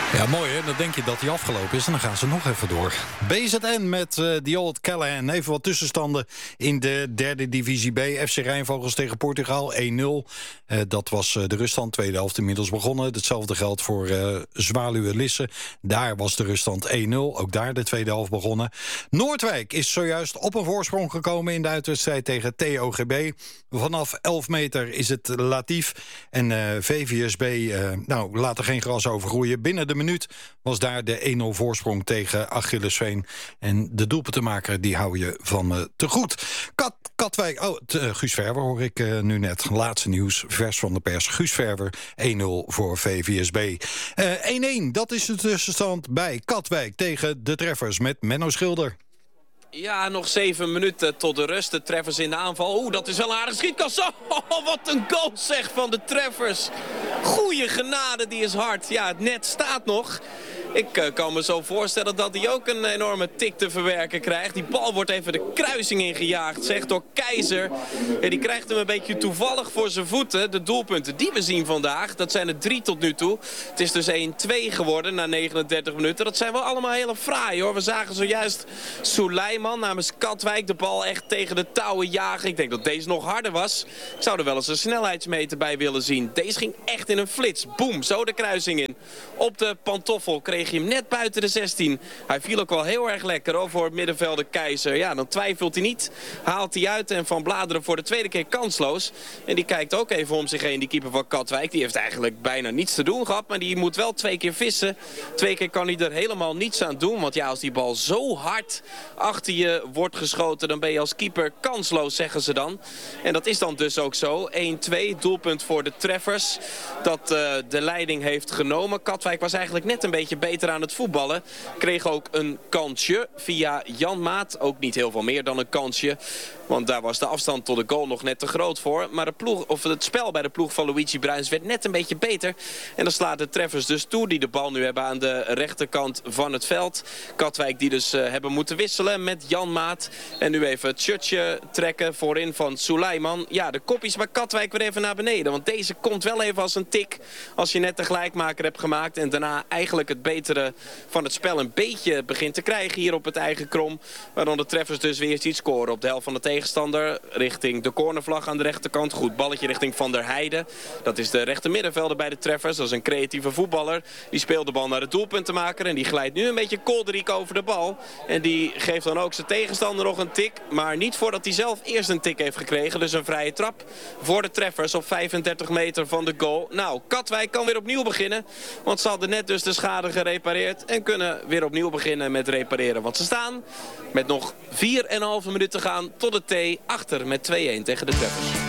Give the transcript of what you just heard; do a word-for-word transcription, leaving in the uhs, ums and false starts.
Ja, mooi hè. Dan denk je dat die afgelopen is en dan gaan ze nog even door. B Z N met uh, The Old Callahan. Even wat tussenstanden in de derde divisie B. F C Rijnvogels tegen Portugal één nul. Uh, dat was uh, de ruststand. Tweede helft inmiddels begonnen. Hetzelfde geldt voor uh, Zwaluwe Lisse. Daar was de ruststand één nul. Ook daar de tweede helft begonnen. Noordwijk is zojuist op een voorsprong gekomen in de uitwedstrijd tegen T O G B. Vanaf elf meter is het Latief. En uh, V V S B, uh, nou, laat er geen gras over groeien. Binnen de minuut was daar de één nul voorsprong tegen Achillesveen. En de doelpuntenmaker, die hou je van me te goed. Kat, Katwijk, oh, t, uh, Guus Verwer hoor ik uh, nu net. Laatste nieuws, vers van de pers. Guus Verwer, één nul voor V V S B. Uh, één één, dat is de tussenstand bij Katwijk tegen de Treffers met Menno Schilder. Ja, nog zeven minuten tot de rust. De Treffers in de aanval. Oeh, dat is wel een aardige schietkast. Oh, wat een goal zeg van de Treffers. Goeie genade, die is hard. Ja, het net staat nog. Ik uh, kan me zo voorstellen dat hij ook een enorme tik te verwerken krijgt. Die bal wordt even de kruising ingejaagd, zeg, door Keizer. Ja, die krijgt hem een beetje toevallig voor zijn voeten. De doelpunten die we zien vandaag, dat zijn er drie tot nu toe. Het is dus één twee geworden na negenendertig minuten. Dat zijn wel allemaal hele fraai, hoor. We zagen zojuist Suleiman namens Katwijk de bal echt tegen de touwen jagen. Ik denk dat deze nog harder was. Ik zou er wel eens een snelheidsmeter bij willen zien. Deze ging echt in een flits. Boom, zo de kruising in. Op de pantoffel kreeg je hem net buiten de zestien. Hij viel ook wel heel erg lekker hoor, voor het middenvelder Keizer. Ja, dan twijfelt hij niet. Haalt hij uit en Van Bladeren voor de tweede keer kansloos. En die kijkt ook even om zich heen, die keeper van Katwijk. Die heeft eigenlijk bijna niets te doen gehad, maar die moet wel twee keer vissen. Twee keer kan hij er helemaal niets aan doen. Want ja, als die bal zo hard achter je wordt geschoten, dan ben je als keeper kansloos, zeggen ze dan. En dat is dan dus ook zo. één twee, doelpunt voor de Treffers. Dat uh, de leiding heeft genomen. Katwijk was eigenlijk net een beetje beter aan het voetballen. Kreeg ook een kansje via Jan Maat. Ook niet heel veel meer dan een kansje. Want daar was de afstand tot de goal nog net te groot voor. Maar de ploeg, of het spel bij de ploeg van Luigi Bruins werd net een beetje beter. En dan slaat de Treffers dus toe. Die de bal nu hebben aan de rechterkant van het veld. Katwijk die dus uh, hebben moeten wisselen met Jan Maat. En nu even het shirtje trekken voorin van Suleiman. Ja, de kopjes bij Katwijk weer even naar beneden. Want deze komt wel even als een tik. Als je net de gelijkmaker hebt gemaakt. En daarna eigenlijk het betere van het spel een beetje begint te krijgen hier op het eigen krom. Waardoor de Treffers dus weer iets scoren op de helft van de tegenstander. Richting de cornervlag aan de rechterkant. Goed balletje richting Van der Heijden. Dat is de rechter middenvelder bij de Treffers. Dat is een creatieve voetballer. Die speelt de bal naar het doelpunt te maken. En die glijdt nu een beetje kolderiek over de bal. En die geeft dan ook zijn tegenstander nog een tik. Maar niet voordat hij zelf eerst een tik heeft gekregen. Dus een vrije trap voor de Treffers op vijfendertig meter van de goal. Nou, Katwijk kan weer opnieuw beginnen. Want ze hadden net dus de schade gerepareerd. En kunnen weer opnieuw beginnen met repareren. Want ze staan met nog vier komma vijf minuten te gaan tot de T achter met twee één tegen de Treffers.